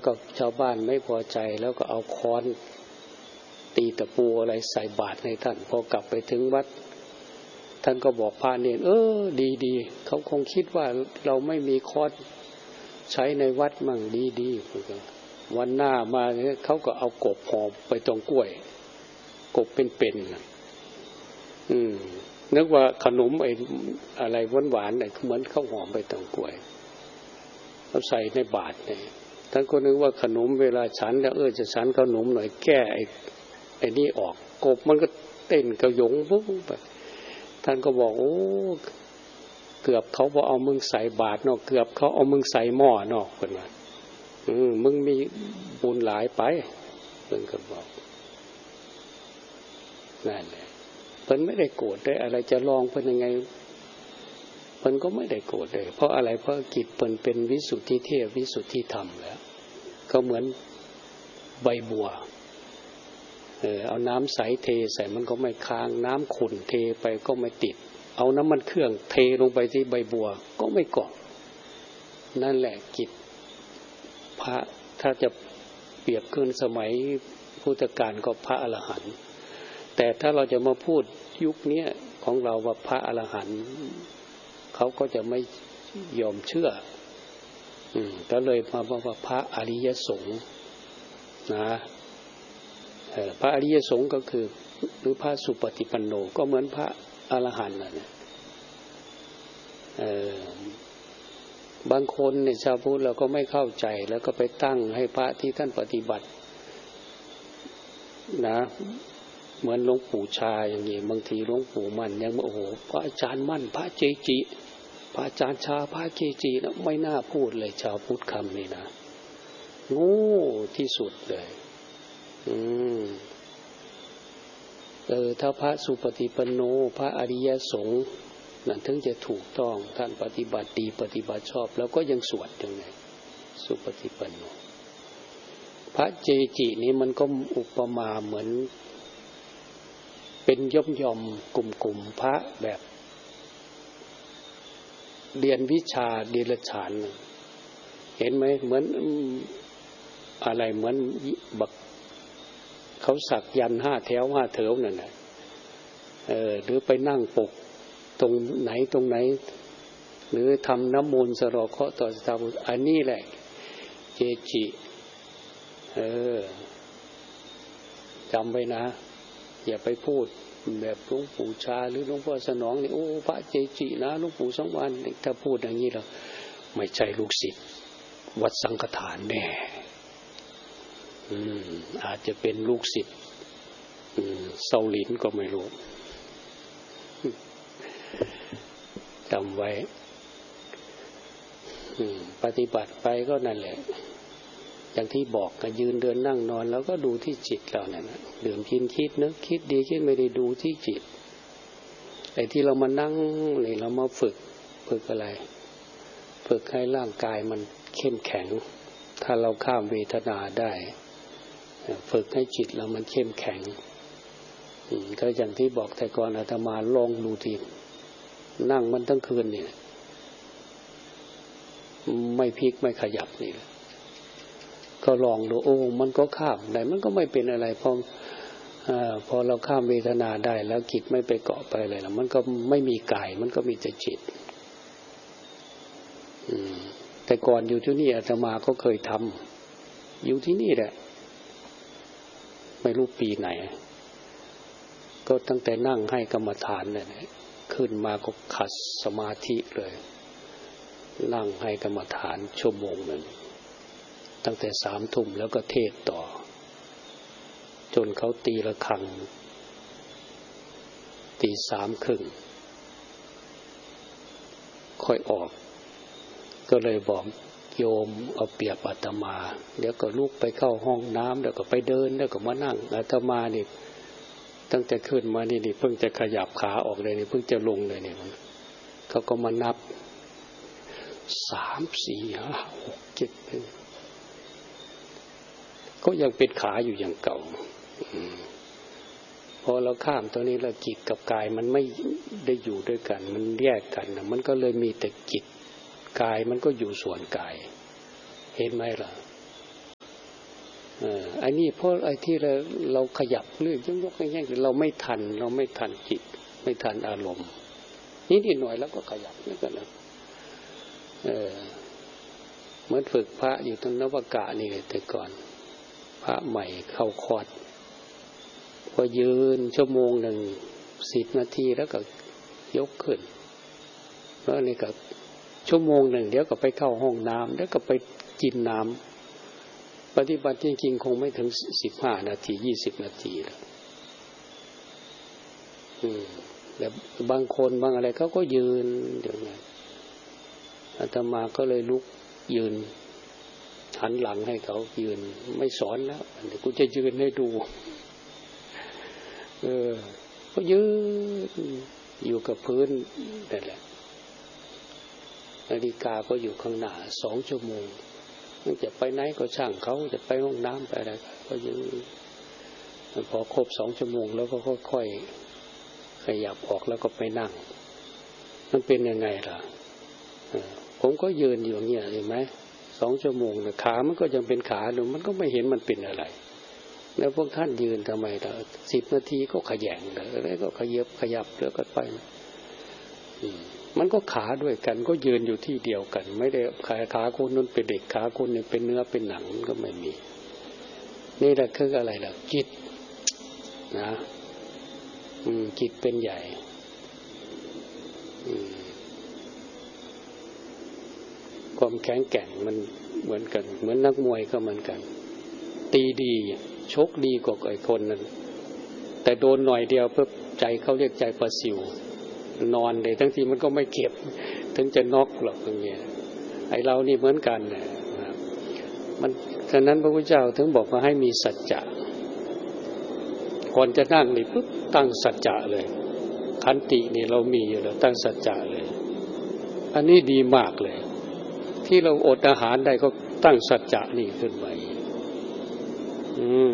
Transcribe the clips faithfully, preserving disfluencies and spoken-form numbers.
ก็ชาวบ้านไม่พอใจแล้วก็เอาค้อนตีตะปูอะไรใส่บาตรให้ท่านพอกลับไปถึงวัดท่านก็บอกพระเนรเออดีๆเขาคงคิดว่าเราไม่มีค้อนใช้ในวัดมั่งดีๆวันหน้ามาเนี่ยเขาก็เอากบห่อไปตรงกล้วยกบเป็นๆอืมนึกว่าขนมไอ้อะไรหวานๆเนี่ยเหมือนข้าวหอมไปตรงกล้วยเอาใส่ในบาตรเนี่ยท่านก็นึกว่าขนมเวลาฉันแล้วเออจะฉันขนมหน่อยแก้ไอ้ไอ้นี่ออกกบมันก็เต้นกระยงปุ๊บไปท่านก็บอกโอ้เกือบเขาบอกเอามึงใส่บาตรเนาะเกือบเขาเอามึงใส่หม้อเนาะคนว่าอืมมึงมีบุญหลายไปเพิ่นก็บอกนั่นแหละเพิ่นไม่ได้โกรธได้อะไรจะลองเพิ่นยังไงเพิ่นก็ไม่ได้โกรธเลยเพราะอะไรเพราะจิตเพิ่นเป็นวิสุทธิเทพวิสุทธิธรรมแล้วก็เหมือนใบบัวเออเอาน้ำใสเทใส่มันก็ไม่ค้างน้ำขุ่นเทไปก็ไม่ติดเอาน้ำมันเครื่องเทลงไปที่ใบบัวก็ไม่เกาะนั่นแหละจิตพระถ้าจะเปรียบขึ้นสมัยพุทธกาลก็พระอรหันต์แต่ถ้าเราจะมาพูดยุคนี้ของเราว่าพระอรหันต์เขาก็จะไม่ยอมเชื่ออืมก็เลยมาบอกว่าพระอริยสงฆ์นะพระอริยสงฆ์ก็คือหรือพระสุปฏิปันโนก็เหมือนพระอรหันต์น่ะเออบางคนเนี่ยชาวพุทธเราก็ไม่เข้าใจแล้วก็ไปตั้งให้พระที่ท่านปฏิบัตินะเหมือนหลวงปู่ชาอย่างนี้บางทีหลวงปู่มั่นยังโอ้โหพระอาจารย์มั่นพระเจจิพระอาจารย์ชาพระเจจินะไม่น่าพูดเลยชาวพุทธคำนี้นะโง่ที่สุดเลยอืมเออถ้าพระสุปฏิปันโนพระอริยสงฆ์นั่นถึงจะถูกต้องท่านปฏิบัติดีปฏิบัติชอบแล้วก็ยังสวดยังไงสุปฏิปันโนพระเจจินี่มันก็อุปมาเหมือนเป็นย่อมย่อมกลุ่มกลุ่มพระแบบเรียนวิชาเดรัจฉานเห็นไหมเหมือนอะไรเหมือนบักเขาสักยันห้าแถวห้าเถวนั่นแหละเออหรือไปนั่งปกตรงไหนตรงไหนหรือทำน้ำมนต์สรอเคาะต่อสตาบุอันนี้แหละเจจิเออจำไว้นะอย่าไปพูดแบบหลวงปู่ชาหรือหลวงพ่อสนองนี่โอ้พระเจจินะหลวงปู่สังวาลถ้าพูดอย่างนี้แล้วไม่ใช่ลูกศิษย์วัดสังฆทานแน่อืมอาจจะเป็นลูกศิษย์อืมเซาหลินก็ไม่รู้จำไว้ปฏิบัติไปก็นั่นแหละอย่างที่บอกก็ยืนเดินนั่งนอนแล้วก็ดูที่จิตเราเนี่ยนะดื่มกินคิดนึกคิดดีคิดไม่ได้ดูที่จิตไอ้ที่เรามานั่งนี่เรามาฝึกฝึกอะไรฝึกให้ร่างกายมันเข้มแข็งถ้าเราข้ามเวทนาได้ฝึกให้จิตเรามันเข้มแข็งก็อย่างที่บอกแต่ก่อนอาตมาลองดูทีนั่งมันทั้งคืนเนี่ยไม่พลิกไม่ขยับนี่ก็ลองดูโอ้มันก็ข้ามได้มันก็ไม่เป็นอะไรพอพอเราข้ามเวทนาได้แล้วจิตไม่ไปเกาะไปอะไรแล้วมันก็ไม่มีกายมันก็มีแต่จิตแต่ก่อนอยู่ที่นี่อาตมาก็เคยทำอยู่ที่นี่แหละไม่รู้ปีไหนก็ตั้งแต่นั่งให้กรรมฐานเนี่ยขึ้นมาก็ขัดสมาธิเลยนั่งให้กรรมฐานชั่วโมงหนึ่งตั้งแต่สามทุ่มแล้วก็เทศต่อจนเขาตีระฆังตีสามครึ่งค่อยออกก็เลยบอกโยมเอาเปรียบอาตมาเดี๋ยวก็ลุกไปเข้าห้องน้ำเดี๋ยวก็ไปเดินเดี๋ยวก็มานั่งอาตมานี่ตั้งแต่ขึ้นมานี่นี่เพิ่งจะขยับขาออกเลยนี่เพิ่งจะลงเลยนี่เขาก็มานับสามสี่ห้าหกเจ็ดก็ยังเป็นขาอยู่อย่างเก่าพอเราข้ามตัวนี้แล้วจิตกับกายมันไม่ได้อยู่ด้วยกันมันแยกกันนะมันก็เลยมีแต่จิตกายมันก็อยู่ส่วนกายเห็นไหมล่ะเออไอ้นี่เพราะไอ้ที่เราเราขยับเรื่อยยกๆแง่ๆเราไม่ทันเราไม่ทันจิตไม่ทันอารมณ์นิดๆหน่อยแล้วก็ขยับนี่ก็นะเออเหมือนฝึกพระอยู่ตรงนวกะนี่แต่ก่อนพระใหม่เข้าคอร์สพอยืนชั่วโมงหนึ่งสิบนาทีแล้วก็ยกขึ้นแล้วนี่ก็ชั่วโมงหนึ่งเดี๋ยวก็ไปเข้าห้องน้ำแล้วก็ไปกินน้ำปฏิบัติจริงๆคงไม่ถึงสิบห้านาทียี่สิบนาทีแล้วอืมแต่บางคนบางอะไรเขาก็ยืนอย่างนี้อาตมาก็เลยลุกยืนหันหลังให้เขายืนไม่สอนแล้วเดี๋ยวกูจะยืนให้ดูเออก็ยืนอยู่กับพื้นนั่นแหละนาฬิกาก็อยู่ข้างหน้าสองชั่วโมงจะไปไหนก็ช่างเขาจะไปห้องน้ำไปอะไรก็ยืนพอครบสองชั่วโมงแล้วก็ค่อยๆขยับออกแล้วก็ไปนั่งมันเป็นยังไงล่ะผมก็ยืนอยู่อย่างเงี้ยเห็นไหมสองชั่วโมงนะขามันก็ยังเป็นขาหนูมันก็ไม่เห็นมันเป็นอะไรแล้วพวกท่านยืนทำไมล่ะสิบนาทีก็ขยันแล้วก็ขยับขยับแล้วก็ไปมันก็ขาด้วยกันก็ยืนอยู่ที่เดียวกันไม่ได้ขาขาคนนั้นเป็นเด็กขาคนนี้เป็นเนื้อเป็นหนังก็ไม่มีนี่แหละคืออะไรล่ะจิตนะอืมจิตเป็นใหญ่อืมความแข็งแกร่งมันเหมือนกันเหมือนนักมวยก็เหมือนกันตีดีชกดีกว่าไอ้คนนั้นแต่โดนหน่อยเดียวเพิ่มใจเขาเรียกใจประสิวนอนเลยทั้งทีมันก็ไม่เก็บถึงจะน็อกหรอกอย่างเงี้ยไอ้เรานี่เหมือนกันนะมันฉะนั้นพระพุทธเจ้าถึงบอกว่าให้มีสัจจะก่อนจะนั่งนี่ปุ๊บตั้งสัจจะเลยขันตินี่เรามีอยู่แล้วตั้งสัจจะเลยอันนี้ดีมากเลยที่เราอดอาหารได้ก็ตั้งสัจจะนี่ขึ้นมาอืม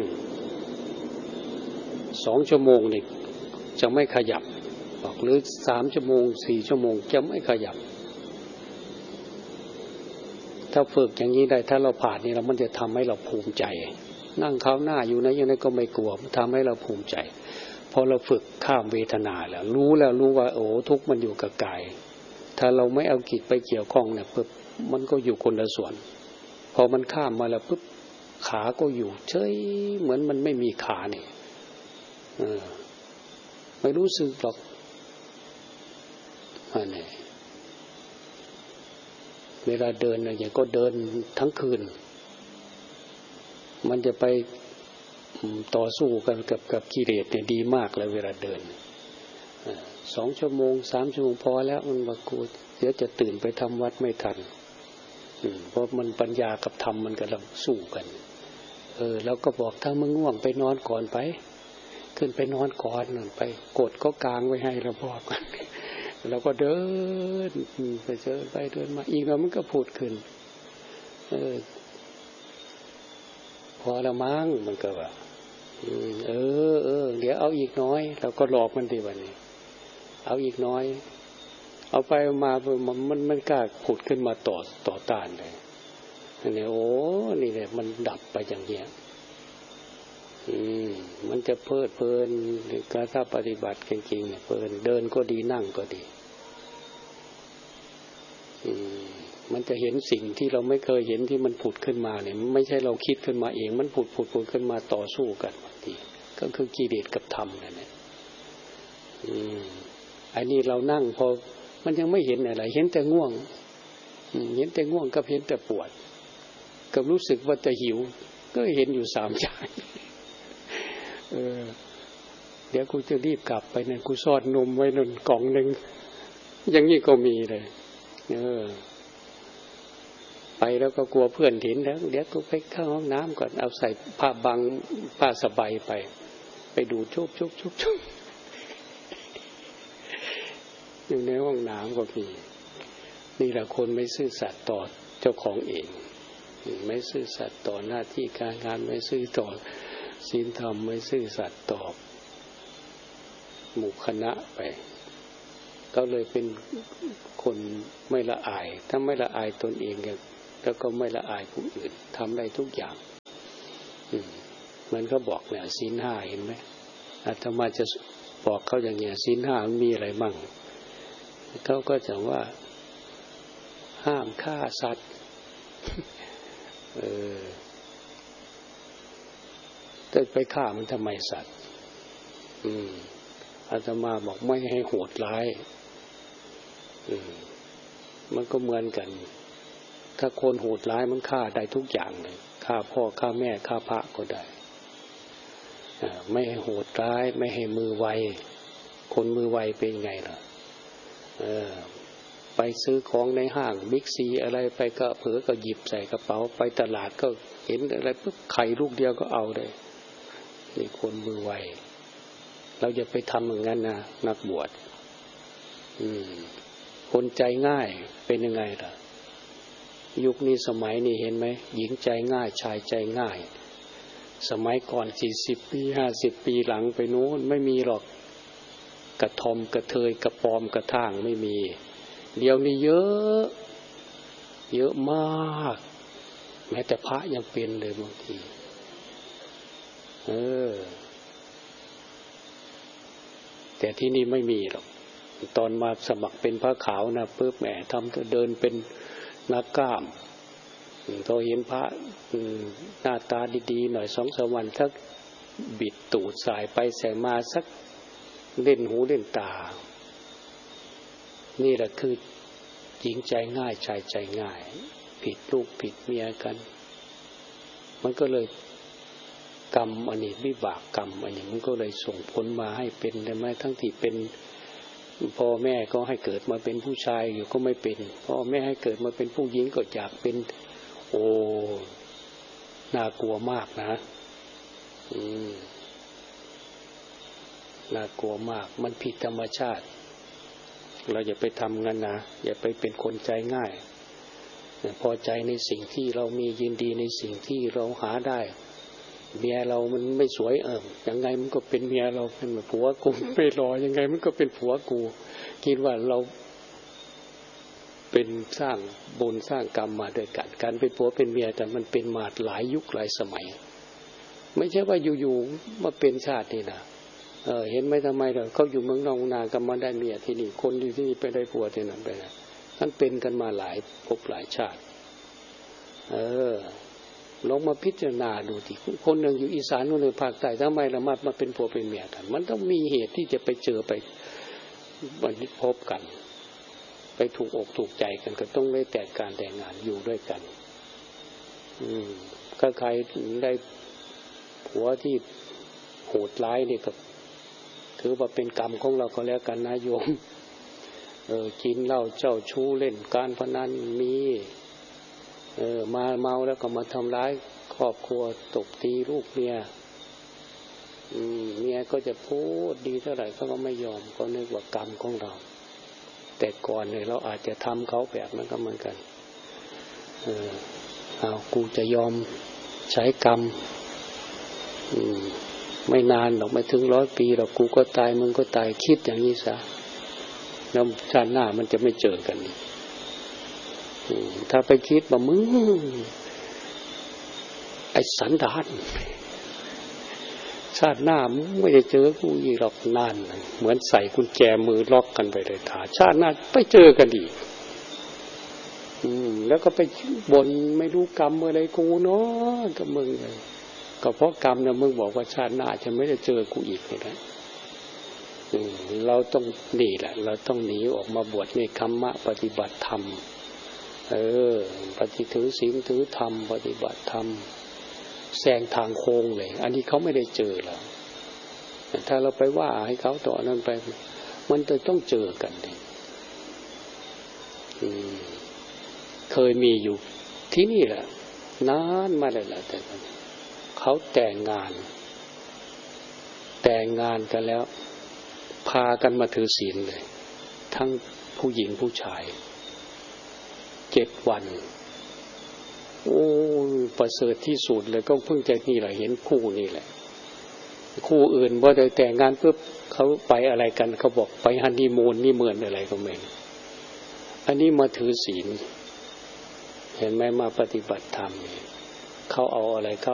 สองชั่วโมงนี่จะไม่ขยับบอกหรือสามชั่วโมงสี่ชั่วโมงจะไม่ขยับถ้าฝึกอย่างนี้ได้ถ้าเราผ่านนี่แล้วมันจะทำให้เราภูมิใจนั่งข้าวหน้าอยู่นะยังไงก็ไม่กลัวมันทำให้เราภูมิใจพอเราฝึกข้ามเวทนาแล้วรู้แล้วรู้ว่าโอ้ทุกข์มันอยู่กับกายถ้าเราไม่เอาจิตไปเกี่ยวข้องเนี่ยปุ๊บมันก็อยู่คนละส่วนพอมันข้ามมาแล้วปุ๊บขาก็อยู่เฉยเหมือนมันไม่มีขาเนี่ยเออไม่รู้สึกหรอกอันนี้เวลาเดินเนี่ยก็เดินทั้งคืนมันจะไปต่อสู้กันกับกับกิเลสเนี่ยดีมากเลยเวลาเดินสองชั่วโมงสามชั่วโมงพอแล้วมันบอกกูเดี๋ยวจะตื่นไปทำวัดไม่ทันเพราะมันปัญญากับธรรมมันกำลังสู้กันเออแล้วก็บอกถ้ามึงง่วงไปนอนก่อนไปขึ้นไปนอนก่อนนั่นไปกดก็กางไว้ให้เราบอกกันเราก็เดินไปเจอไปเดินมาอีกแล้วมันก็พูดขึ้นเออพอละมั้งมันก็ว่าเออเออเดี๋ยวเอาอีกน้อยเราก็หลอกมันดีวันนี้เอาอีกน้อยเอาไปมามันมันมันกล้าผุดขึ้นมาต่อต่อต้านเลยอันนี้โอ้นี่แหละมันดับไปอย่างเงี้ยอืมมันจะเพลิดเพลินการถ้าปฏิบัติจริงๆเนี่ยเพลินเดินก็ดีนั่งก็ดีอืมมันจะเห็นสิ่งที่เราไม่เคยเห็นที่มันผุดขึ้นมาเนี่ยไม่ใช่เราคิดขึ้นมาเองมันผุดผุดผุดขึ้นมาต่อสู้กันบางทีก็คือกิเลสกับธรรมนั่นแหละอืมอันนี้เรานั่งพอมันยังไม่เห็นอะไรเห็นแต่ง่วงเห็นแต่ง่วงกับเห็นแต่ปวดกับรู้สึกว่าจะหิวก็เห็นอยู่สามอย่างเออเดี๋ยวกูจะรีบกลับไปเนี่ยกูซ่อนนมไว้นนกล่องหนึ่งอย่างนี้ก็มีเลยเออไปแล้วก็กลัวเพื่อนเห็นแล้วเดี๋ยวกูไปเข้าห้องน้ำก่อนเอาใส่ผ้าบังผ้าสบายไปไปดูชุบชุบชุบชุบอยู่ในห้องน้ำก็มีนี่แหละคนไม่ซื่อสัตย์ต่อเจ้าของเองไม่ซื่อสัตย์ต่อหน้าที่การงานไม่ซื่อต่อศีลธรรมไม่ซื่อสัตย์ต่อหมู่คณะไปก็เลยเป็นคนไม่ละอายถ้าไม่ละอายตนเองแล้วก็ไม่ละอายผู้อื่นทำได้ทุกอย่างมันก็บอกเนี่ยศีลห้าเห็นไหมอาตมาจะบอกเขาอย่างเงี้ยศีลห้ามันมีอะไรมั่งเขาก็จะว่าห้ามฆ่าสัตว์เออแต่ไปฆ่ามันทำไมสัตว์อืมอาตมาบอกไม่ให้โหดร้ายอืมมันก็เหมือนกันถ้าคนโหดร้ายมันฆ่าได้ทุกอย่างเลยฆ่าพ่อฆ่าแม่ฆ่าพระก็ได้ไม่ให้โหดร้ายไม่ให้มือไวคนมือไวเป็นไงล่ะเออไปซื้อของในห้างบิ๊กซีอะไรไปก็เผลอก็หยิบใส่กระเป๋าไปตลาดก็เห็นอะไรปุ๊บไข่ลูกเดียวก็เอาเลยนี่คนมือไวเราอย่าไปทำอย่างนั้นนะนักบวชอืมคนใจง่ายเป็นยังไงล่ะยุคนี้สมัยนี้เห็นไหมหญิงใจง่ายชายใจง่ายสมัยก่อนสี่สิบปีห้าสิบปีหลังไปโน้นไม่มีหรอกกระทอมกระเทยกระปอมกระท่างไม่มีเดี๋ยวนี้เยอะเยอะมากแม้แต่พระยังเป็นเลยบางทีเออแต่ที่นี่ไม่มีหรอกตอนมาสมัครเป็นพระขาวนะปุ๊บแหมทำก็เดินเป็นนักกล้ามพอเห็นพระหน้าตาดีๆหน่อยสองสามวันสักบิดตูดสายไปใส่มาสักเล่นหูเล่นตานี่แหละคือหญิงใจง่ายชายใจง่ายผิดลูกผิดเมียกันมันก็เลยกรรมอันนี้วิบากกรรมอันนี้มันก็เลยส่งผลมาให้เป็นได้ไหมทั้งที่เป็นพ่อแม่ก็ให้เกิดมาเป็นผู้ชายอยู่ก็ไม่เป็นพ่อแม่ให้เกิดมาเป็นผู้หญิงก็อยากเป็นโอ้น่ากลัวมากนะอืมน่ากลัวมากมันผิดธรรมชาติเราอย่าไปทำงั้นนะอย่าไปเป็นคนใจง่ายพอใจในสิ่งที่เรามียินดีในสิ่งที่เราหาได้เมียเรามันไม่สวยเออยังไงมันก็เป็นเมียเราเป็นผัวกูไม่รอยังไงมันก็เป็นผัวกูคิดว่าเราเป็นสร้างบุญสร้างกรรมมาด้วยกันการเป็นผัวเป็นเมียแต่มันเป็นมาหลายยุคหลายสมัยไม่ใช่ว่าอยู่ๆมาเป็นชาตินี่นะเออเห็นไหมทำไมเราเขาอยู่เมืองนอกนานก็มาได้เมียที่นี่คนอยู่ที่นี่ไปได้ผัวที่นั่นไปนะนั่นเป็นกันมาหลายภพหลายชาติเออลองมาพิจารณาดูที่คนหนึ่งอยู่อีสานคนหนึ่งภาคใต้ทำไมละมามาเป็นผัวเป็นเมียกันมันต้องมีเหตุที่จะไปเจอไปวันนี้พบกันไปถูกอกถูกใจกันก็ต้องได้แต่การแต่งงานอยู่ด้วยกันอืมถ้าใครได้ผัวที่โหดร้ายนี่ก็ถือว่าเป็นกรรมของเราก็แล้วกันนะโยมเออกินเหล้าเจ้าชู้เล่นการพนันมีเออมาเมาแล้วก็มาทำร้ายครอบครัวตบตีลูกเมียอืมเมียก็จะพูดดีเท่าไหร่เขาก็ไม่ยอมก็นึกว่ากรรมของเราแต่ก่อนเนี่ยเราอาจจะทำเขาแบบนั้นก็เหมือนกันเออเอากูจะยอมใช้กรรมอืมไม่นานหรอกไม่ถึงร้อยปีหรอกกูก็ตายมึงก็ตายคิดอย่างนี้ซะแล้วชาติหน้ามันจะไม่เจอกันถ้าไปคิดว่ามึงไอ้สันดานชาติหน้ามึงไม่ได้เจอกูอีกหรอกนานเหมือนใส่กุญแจมือล็อกกันไปเลยถาชาติหน้าไปเจอกันอีกอืมแล้วก็ไปบ่นไม่รู้กรรมอะไรกูเนาะกับมึงเลยก็เพราะกรรมเนี่ยมึงบอกว่าชาติหน้าจะไม่ได้เจอกูอีกเลยนะเราต้องหนีแหละเราต้องหนีออกมาบวชในคัมมะปฏิบัติธรรมเออปฏิถือศีลถือธรรมปฏิบัติธรรมแซงทางโค้งเลยอันนี้เขาไม่ได้เจอแล้วถ้าเราไปว่าให้เขาต่อนั้นไปมันจะต้องเจอกันเลยเคยมีอยู่ที่นี่แหละนานมาแล้วแหละแต่เขาแต่งงานแต่งงานกันแล้วพากันมาถือศีลเลยทั้งผู้หญิงผู้ชายเจ็ดวันโอ้ประเสริฐที่สุดเลยก็เพิ่งจะนี่แหละเห็นคู่นี่แหละคู่อื่นพอได้แต่งงานปุ๊บเขาไปอะไรกันเขาบอกไปฮันนีมูนนี่เหมือนอะไรก็ไม่อันนี้มาถือศีลเห็นไหมมาปฏิบัติธรรมเขาเอาอะไรเขา